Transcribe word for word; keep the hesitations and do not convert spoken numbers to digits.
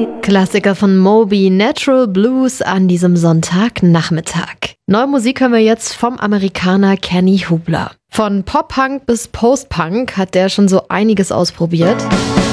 Klassiker von Moby, Natural Blues an diesem Sonntagnachmittag. Neue Musik hören wir jetzt vom Amerikaner Kenny Hubler. Von Pop-Punk bis Post-Punk hat der schon so einiges ausprobiert.